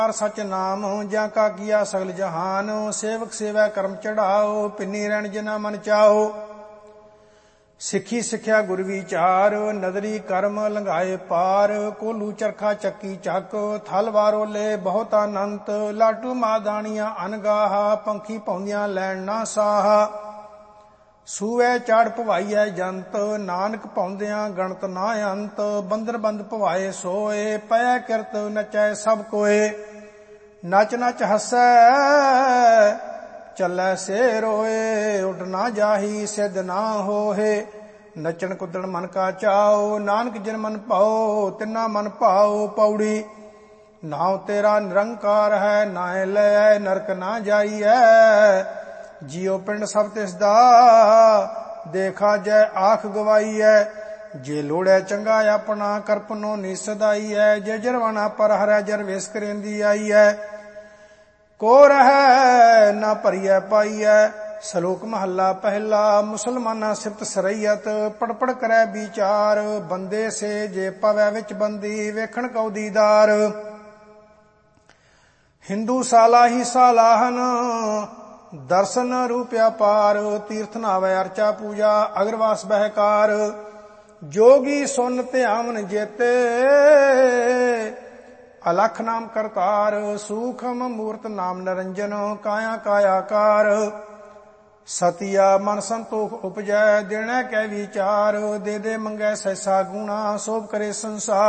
सच नाम ज्या का किया सगल जहान। सेवक सेवै कर्म चढ़ाओ, पिन्नी रहन जिना मन चाहो। सिखी सिखिया गुर विचार, नदरी कर्म लंघाए पार। कोलू चरखा चक्की चक, थल वारो ले बहुत अनंत। लाटू मादानिया अनगाहा, पंखी पौंदियां लैन ना साहा। सूवै चाड़ भवाईਐ जंत, नानक पौंदियां गणत ना अंत। बंदर बंद भवाए सोए, पै किरत नचै सब कोए। नच नच हसै चलै से रोए, उड ना जाही सिद्ध ना होहे। नचन कुदण मन का चाओ, नानक जिन मन पाओ तिना मन भाओ। पौड़ी नाव तेरा निरंकार है, नाए लै नरक ना जाईऐ। जियो पिंड सब तिसदा, देखा जय आख गवाई है। जे लोड़ै चंगा अपना, करपनो निसदाई है। जे जरवाना पर हरै जर वेस करेंदी आई है। को रहै ना भरियै पाई है। सलोक महला पहला, मुसलमाना सिफत सरैयत। पढ़ पढ़ करै विचार, बंदे से जे पवै विच बंदी। वेखण कौ दीदार, हिंदू साला ही सालाहन। दर्शन रूपया पार, तीर्थ नावै अर्चा पूजा। अगरवास बहकार, जोगी सुन ध्यान जेते। अलख नाम करतार, सूखम मूर्त नाम निरंजन। काया कायाकार, सतिया मन संतोख उपजै। देणै कै विचार, दे दे मंगै सहसा गुणा। सोभ करे संसार,